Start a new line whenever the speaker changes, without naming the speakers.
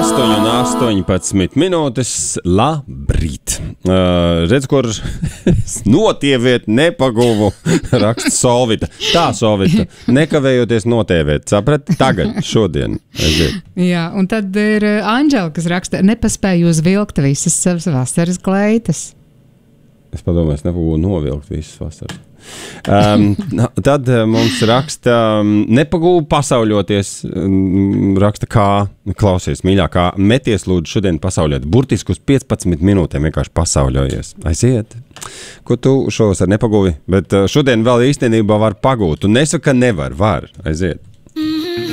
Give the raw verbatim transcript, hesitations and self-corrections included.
astoņi un astoņpadsmit minūtes. Labrīt. Uh, redz, kur notieviet nepaguvu raksta Solvita. Tā, Solvita, nekavējoties notieviet. Saprat, tagad, šodien. Aiziet.
Jā, un tad ir Anģela, kas raksta, nepaspēju uzvilkt visas savas vasaras kleitas.
Es padomāju, es nepagūvu novilkt visas vasaras. Um, tad mums raksta, nepagūvu pasauļoties, raksta kā, klausies, mīļākā, meties lūdzu šodien pasauļot. Burtiski uz piecpadsmit minūtēm vienkārši pasauļojies. Aiziet. Ko tu šovasar nepagūvi? Bet šodien vēl īstenībā var pagūt. Tu nesaka, ka nevar, var. Aiziet.